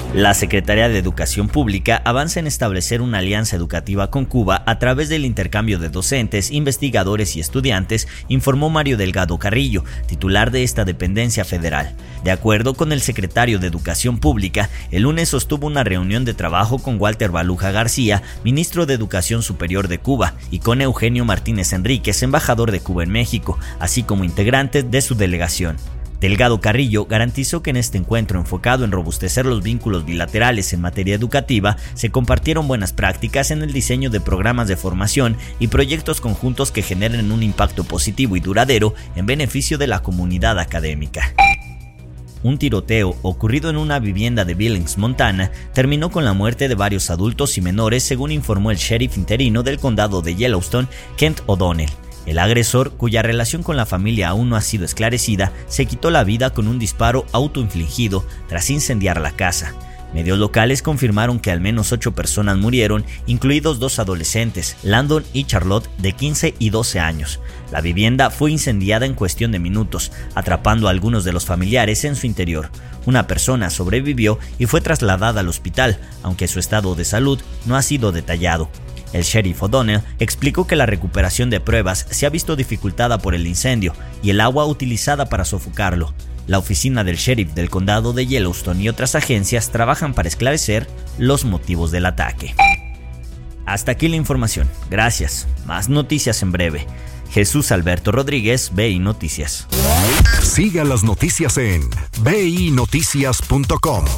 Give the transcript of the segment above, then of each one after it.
La Secretaría de Educación Pública avanza en establecer una alianza educativa con Cuba a través del intercambio de docentes, investigadores y estudiantes, informó Mario Delgado Carrillo, titular de esta dependencia federal. De acuerdo con el secretario de Educación Pública, el lunes sostuvo una reunión de trabajo con Walter Baluja García, ministro de Educación Superior de Cuba, y con Eugenio Martínez Enríquez, embajador de Cuba en México, así como integrantes de su delegación. Delgado Carrillo garantizó que en este encuentro enfocado en robustecer los vínculos bilaterales en materia educativa, se compartieron buenas prácticas en el diseño de programas de formación y proyectos conjuntos que generen un impacto positivo y duradero en beneficio de la comunidad académica. Un tiroteo ocurrido en una vivienda de Billings, Montana, terminó con la muerte de varios adultos y menores, según informó el sheriff interino del condado de Yellowstone, Kent O'Donnell. El agresor, cuya relación con la familia aún no ha sido esclarecida, se quitó la vida con un disparo autoinfligido tras incendiar la casa. Medios locales confirmaron que al menos 8 personas murieron, incluidos 2 adolescentes, Landon y Charlotte, de 15 y 12 años. La vivienda fue incendiada en cuestión de minutos, atrapando a algunos de los familiares en su interior. Una persona sobrevivió y fue trasladada al hospital, aunque su estado de salud no ha sido detallado. El sheriff O'Donnell explicó que la recuperación de pruebas se ha visto dificultada por el incendio y el agua utilizada para sofocarlo. La oficina del sheriff del condado de Yellowstone y otras agencias trabajan para esclarecer los motivos del ataque. Hasta aquí la información. Gracias. Más noticias en breve. Jesús Alberto Rodríguez, BI Noticias. Siga las noticias en binoticias.com.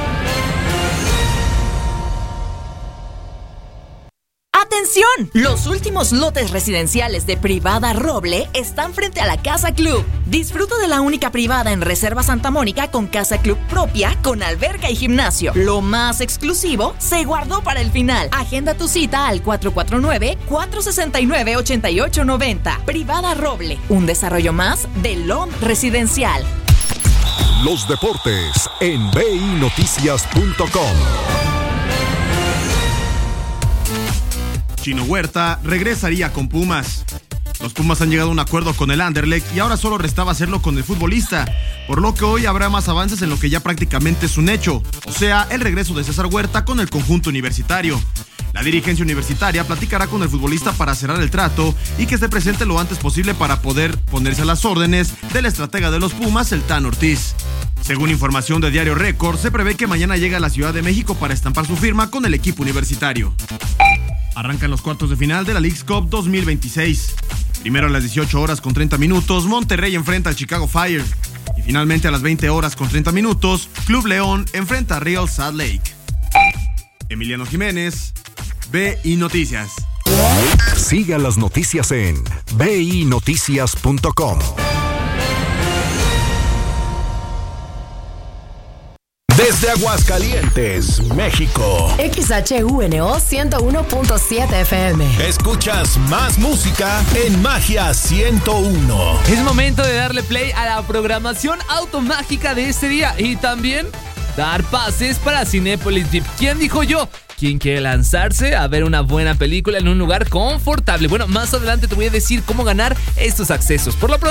¡Atención! Los últimos lotes residenciales de Privada Roble están frente a la Casa Club. Disfruta de la única privada en Reserva Santa Mónica con casa club propia, con alberca y gimnasio. Lo más exclusivo se guardó para el final. Agenda tu cita al 449-469-8890. Privada Roble, un desarrollo más de LOM Residencial. Los deportes en binoticias.com. Chino Huerta regresaría con Pumas. Los Pumas han llegado a un acuerdo con el Anderlecht y ahora solo restaba hacerlo con el futbolista, por lo que hoy habrá más avances en lo que ya prácticamente es un hecho, o sea, el regreso de César Huerta con el conjunto universitario. La dirigencia universitaria platicará con el futbolista para cerrar el trato y que esté presente lo antes posible para poder ponerse a las órdenes del estratega de los Pumas, el Tan Ortiz. Según información de Diario Récord, se prevé que mañana llegue a la Ciudad de México para estampar su firma con el equipo universitario. Arrancan los cuartos de final de la Leagues Cup 2026. Primero a las 18 horas con 30 minutos, Monterrey enfrenta al Chicago Fire. Y finalmente a las 20 horas con 30 minutos, Club León enfrenta a Real Salt Lake. Emiliano Jiménez, BI Noticias. Siga las noticias en binoticias.com. Desde Aguascalientes, México. XHUNO 101.7 FM. Escuchas más música en Magia 101. Es momento de darle play a la programación automágica de este día y también dar pases para Cinépolis VIP. ¿Quién dijo yo? ¿Quién quiere lanzarse a ver una buena película en un lugar confortable? Bueno, más adelante te voy a decir cómo ganar estos accesos. Por lo pronto,